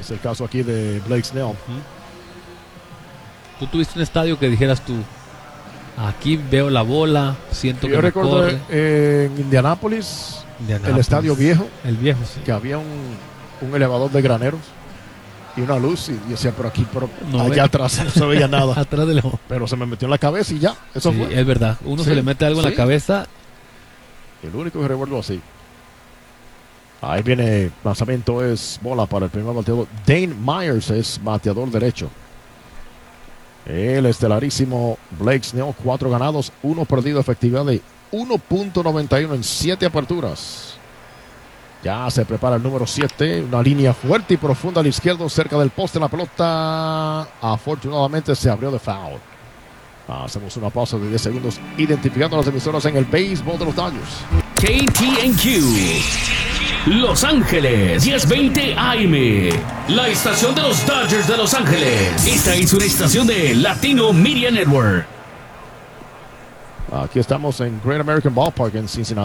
Es el caso aquí de Blake Snell. ¿Tú tuviste un estadio que dijeras tú, aquí veo la bola, siento que Yo me recuerdo corre? en Indianápolis, el estadio viejo, El viejo, sí. que había un elevador de graneros y una luz, y yo decía, pero aquí, No, allá atrás no se veía nada. Atrás del Pero se me metió en la cabeza y ya, eso Sí, fue. es verdad. Uno Sí, se le mete algo en sí. la cabeza. El único que recuerdo así. Ahí viene, lanzamiento es bola para el primer bateador. Dane Myers es bateador derecho. El estelarísimo Blake Snell, 4 ganados, 1 perdido, efectividad de 1.91 en 7 aperturas. Ya se prepara el número 7, una línea fuerte y profunda al izquierdo, cerca del poste. La pelota afortunadamente se abrió de foul. Hacemos una pausa de 10 segundos identificando las emisoras en el béisbol de los Dodgers. KTNQ Los Ángeles 1020 AM, la estación de los Dodgers de Los Ángeles. Esta es una estación de Latino Media Network. Aquí estamos en Great American Ballpark en Cincinnati.